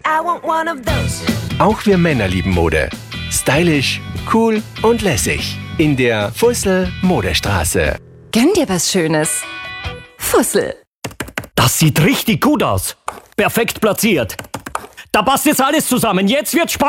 I want one of those. Auch wir Männer lieben Mode. Stylisch, cool und lässig. In der Fussel Modestraße. Gönn dir was Schönes. Fussel. Das sieht richtig gut aus. Perfekt platziert. Da passt jetzt alles zusammen. Jetzt wird's spannend.